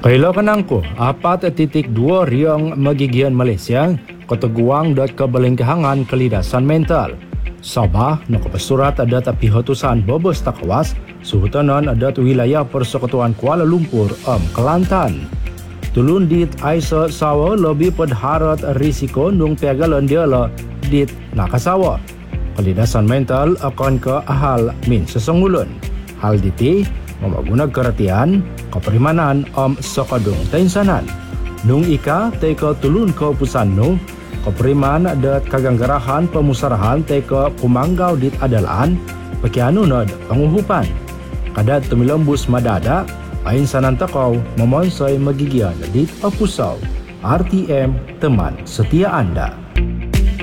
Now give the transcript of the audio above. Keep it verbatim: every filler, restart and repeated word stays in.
Kaila kanangko, apat titik dua riang magigian Malaysia, keteguang dat kebalingkahangan kelidasan mental. Sabah, nakapasurat ada tapi hatusan bobos takawas, suhutanan ada wilayah Persekutuan Kuala Lumpur, Am Kelantan. Tulun dit Aisa sawa lebih pedharat risiko nung pegalan dia la dit nakasawa. Kelidasan mental akan ke ahal min sesungulun. Hal diti, memaguna keratian, keperimanan om sakadung tainsanan. Nung ika teka tulun ke pusan nu, keperiman dat kaganggarahan pemusarahan teka kumanggau dit adalaan, pakianu nad penguhupan. Kadat tumilembus madada, painsanan takau memonsoi magigian dit opusau. R T M, teman setia Anda.